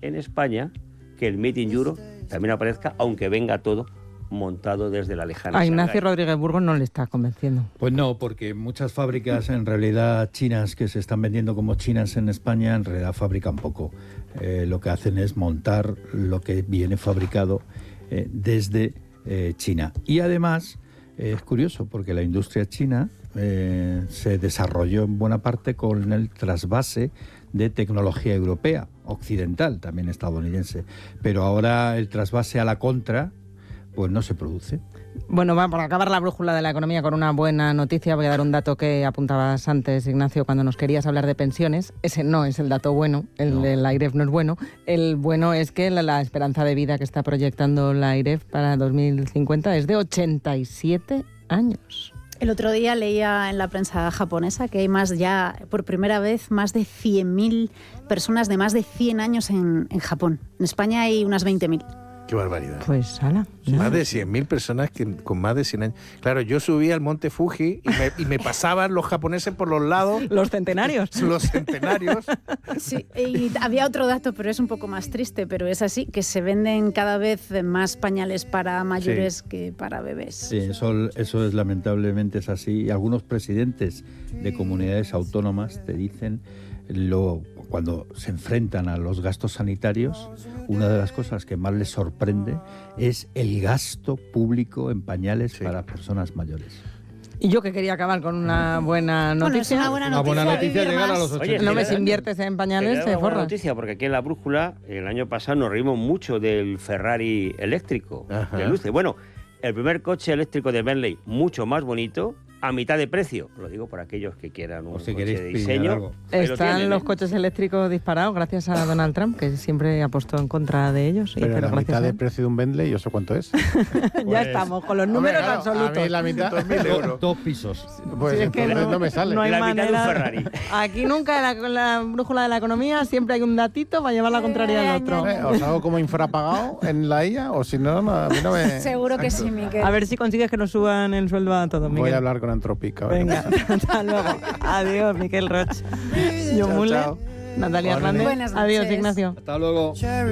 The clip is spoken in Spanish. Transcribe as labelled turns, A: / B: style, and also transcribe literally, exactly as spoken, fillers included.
A: en España que el Made in Europe también aparezca, aunque venga todo montado desde la lejana
B: A Ignacio
A: Shanghái.
B: Rodríguez Burgos no le está convenciendo.
C: Pues no, porque muchas fábricas en realidad chinas que se están vendiendo como chinas en España, en realidad fabrican poco. Eh, lo que hacen es montar lo que viene fabricado eh, desde eh, China. Y además, eh, es curioso, porque la industria china eh, se desarrolló en buena parte con el trasvase de tecnología europea, occidental, también estadounidense. Pero ahora el trasvase a la contra pues no se produce.
B: Bueno, vamos a acabar la brújula de la economía con una buena noticia. Voy a dar un dato que apuntabas antes, Ignacio, cuando nos querías hablar de pensiones. Ese no es el dato bueno, el
C: No.
B: del AIREF no es bueno. El bueno es que la, la esperanza de vida que está proyectando la AIREF para dos mil cincuenta es de ochenta y siete años.
D: El otro día leía en la prensa japonesa que hay más ya, por primera vez, más de cien mil personas de más de cien años en, en Japón. En España hay unas veinte mil.
E: Qué barbaridad.
B: Pues, ala.
E: Más de cien mil personas que, con más de cien años. Claro, yo subía al monte Fuji y me, y me pasaban los japoneses por los lados.
B: Los centenarios.
E: Los centenarios.
D: Sí, y había otro dato, pero es un poco más triste, pero es así, que se venden cada vez más pañales para mayores sí. que para bebés.
C: Sí, eso, eso es lamentablemente es así. Y algunos presidentes de comunidades autónomas te dicen, lo, cuando se enfrentan a los gastos sanitarios, una de las cosas que más les sorprende es el gasto público en pañales sí. para personas mayores.
B: Y yo que quería acabar con una buena noticia.
D: Bueno, es una buena
C: una
D: noticia.
C: Buena noticia llegar a los
A: Oye,
C: ochenta.
B: No me si inviertes en pañales, te
A: Una buena
B: forras.
A: noticia, porque aquí en La Brújula, el año pasado nos reímos mucho del Ferrari eléctrico.
E: Ajá.
A: De luce. Bueno, el primer coche eléctrico de Bentley, mucho más bonito, a mitad de precio. Lo digo por aquellos que quieran un
C: O si
A: coche
C: queréis
A: de
C: pillar
A: diseño.
C: algo.
A: Ahí lo
B: Están
A: tienen,
B: los
A: ¿eh?
B: coches eléctricos disparados gracias a Donald Trump, que siempre apostó en contra de ellos. y-
F: Pero, la
B: gracias
F: mitad
B: a
F: de
B: él.
F: precio de un Bentley, ¿y eso cuánto es?
B: Ya
C: Pues-
B: estamos con los
F: Hombre,
B: números
F: claro,
B: absolutos.
F: A mí la mitad
C: Dos, dos pisos.
F: Pues
B: Sí, es que
F: entonces no, me sale.
B: no hay
A: La mitad de un
B: manera.
A: Ferrari.
B: Aquí nunca en la, con la brújula de la economía siempre hay un datito para llevar la contraria al otro.
F: Eh, ¿Os hago como infrapagado en la I A? O si no, no, a mí no me...
D: Seguro que sí, Miquel.
B: A ver si consigues que nos suban el sueldo a todos, Miguel.
F: Voy a hablar con Antropic ahora.
B: Venga, hasta luego. Adiós, Miquel Roch. John
F: Chao,
B: Muller,
F: chao.
B: Natalia
F: Buenas
B: Hernández.
D: noches.
B: Adiós, Ignacio.
C: Hasta luego.